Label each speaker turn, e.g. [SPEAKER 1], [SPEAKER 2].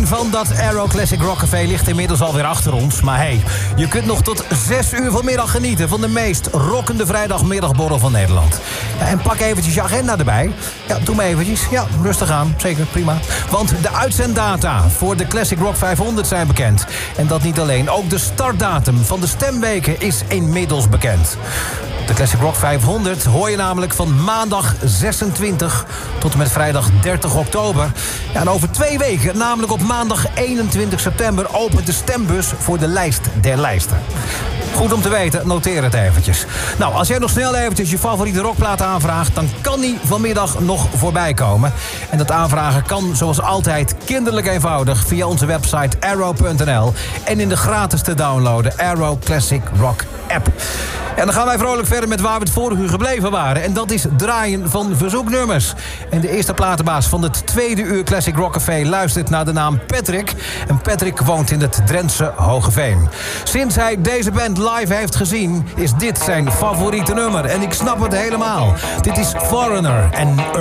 [SPEAKER 1] begin van dat Aero Classic Rock Café ligt inmiddels alweer achter ons. Maar hey, je kunt nog tot 6 uur vanmiddag genieten van de meest rockende vrijdagmiddagborrel van Nederland. Ja, en pak eventjes je agenda erbij. Ja, doe maar eventjes. Ja, rustig aan. Zeker, prima. Want de uitzenddata voor de Classic Rock 500 zijn bekend. En dat niet alleen. Ook de startdatum van de stemweken is inmiddels bekend. De Classic Rock 500 hoor je namelijk van maandag 26 tot en met vrijdag 30 oktober. Ja, en over 2 weken, namelijk op maandag 21 september... opent de stembus voor de lijst der lijsten. Goed om te weten, noteer het eventjes. Nou, als jij nog snel eventjes je favoriete rockplaat aanvraagt... dan kan die vanmiddag nog voorbij komen. En dat aanvragen kan zoals altijd kinderlijk eenvoudig... via onze website arrow.nl en in de gratis te downloaden Aero Classic Rock app. En dan gaan wij vrolijk verder met waar we het vorige uur gebleven waren. En dat is draaien van verzoeknummers. En de eerste platenbaas van het tweede uur Classic Rock Café... luistert naar de naam Patrick. En Patrick woont in het Drentse Hogeveen. Sinds hij deze band live heeft gezien... is dit zijn favoriete nummer. En ik snap het helemaal. Dit is Foreigner en